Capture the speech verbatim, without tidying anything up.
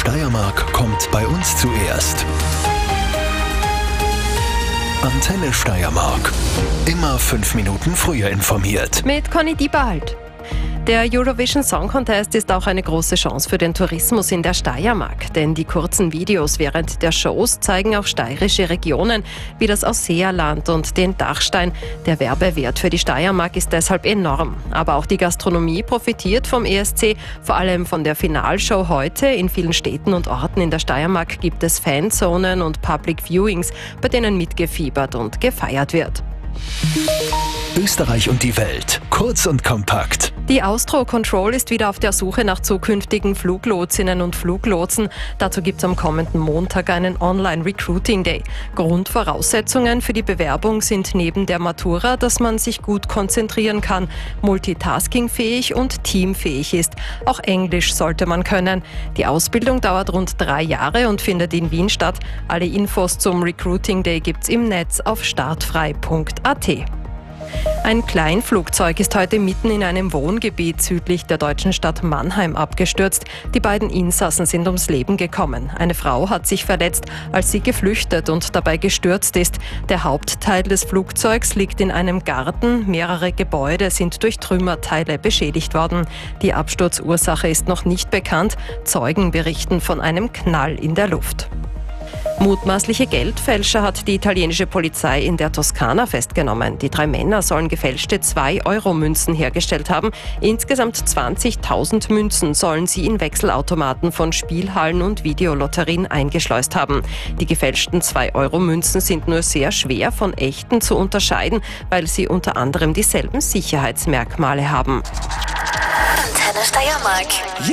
Steiermark kommt bei uns zuerst. Antenne Steiermark. Immer fünf Minuten früher informiert. Mit Conny Diebald. Der Eurovision Song Contest ist auch eine große Chance für den Tourismus in der Steiermark, denn die kurzen Videos während der Shows zeigen auch steirische Regionen wie das Ausseerland und den Dachstein. Der Werbewert für die Steiermark ist deshalb enorm. Aber auch die Gastronomie profitiert vom E S C, vor allem von der Finalshow heute. In vielen Städten und Orten in der Steiermark gibt es Fanzonen und Public Viewings, bei denen mitgefiebert und gefeiert wird. Österreich und die Welt. Kurz und kompakt. Die Austro Control ist wieder auf der Suche nach zukünftigen Fluglotsinnen und Fluglotsen. Dazu gibt es am kommenden Montag einen Online-Recruiting-Day. Grundvoraussetzungen für die Bewerbung sind neben der Matura, dass man sich gut konzentrieren kann, multitaskingfähig und teamfähig ist. Auch Englisch sollte man können. Die Ausbildung dauert rund drei Jahre und findet in Wien statt. Alle Infos zum Recruiting-Day gibt's im Netz auf startfrei punkt a t. Ein Kleinflugzeug ist heute mitten in einem Wohngebiet südlich der deutschen Stadt Mannheim abgestürzt. Die beiden Insassen sind ums Leben gekommen. Eine Frau hat sich verletzt, als sie geflüchtet und dabei gestürzt ist. Der Hauptteil des Flugzeugs liegt in einem Garten. Mehrere Gebäude sind durch Trümmerteile beschädigt worden. Die Absturzursache ist noch nicht bekannt. Zeugen berichten von einem Knall in der Luft. Mutmaßliche Geldfälscher hat die italienische Polizei in der Toskana festgenommen. Die drei Männer sollen gefälschte zwei Euro Münzen hergestellt haben. Insgesamt zwanzigtausend Münzen sollen sie in Wechselautomaten von Spielhallen und Videolotterien eingeschleust haben. Die gefälschten zwei Euro Münzen sind nur sehr schwer von echten zu unterscheiden, weil sie unter anderem dieselben Sicherheitsmerkmale haben. Antenne Steiermark.